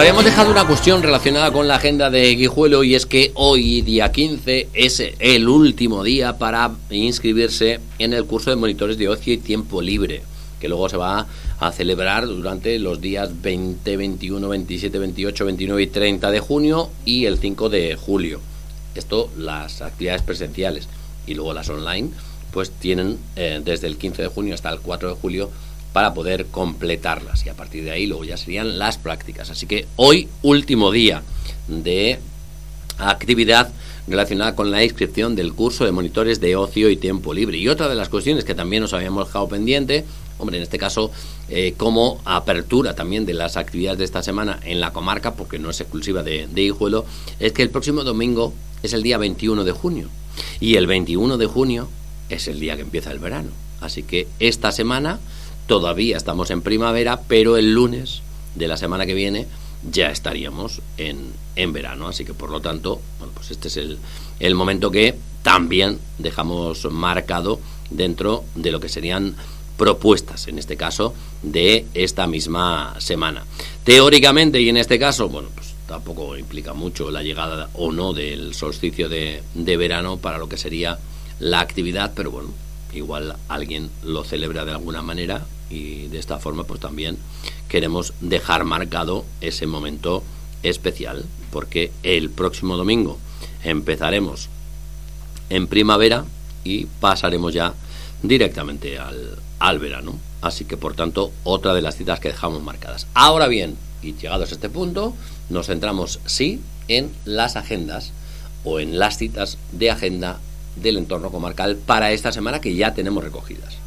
habíamos dejado una cuestión relacionada con la agenda de Guijuelo, y es que hoy, día 15, es el último día para inscribirse en el curso de monitores de ocio y tiempo libre, que luego se va a celebrar durante los días 20, 21, 27, 28, 29 y 30 de junio y el 5 de julio. Esto, las actividades presenciales, y luego las online, pues tienen desde el 15 de junio hasta el 4 de julio para poder completarlas, y a partir de ahí luego ya serían las prácticas. Así que hoy, último día de actividad relacionada con la inscripción del curso de monitores de ocio y tiempo libre. Y otra de las cuestiones que también nos habíamos dejado pendiente, hombre, en este caso como apertura también de las actividades de esta semana en la comarca, porque no es exclusiva de Guijuelo, es que el próximo domingo es el día 21 de junio, y el 21 de junio es el día que empieza el verano. Así que esta semana todavía estamos en primavera, pero el lunes de la semana que viene ya estaríamos en verano. Así que, por lo tanto, bueno, pues este es el momento que también dejamos marcado dentro de lo que serían propuestas, en este caso, de esta misma semana. Teóricamente, y en este caso, bueno, pues tampoco implica mucho la llegada o no del solsticio de verano para lo que sería la actividad, pero bueno, igual alguien lo celebra de alguna manera, y de esta forma pues también queremos dejar marcado ese momento especial, porque el próximo domingo empezaremos en primavera y pasaremos ya directamente al verano. Así que, por tanto, otra de las citas que dejamos marcadas. Ahora bien, y llegados a este punto, nos centramos sí en las agendas o en las citas de agenda del entorno comarcal para esta semana, que ya tenemos recogidas.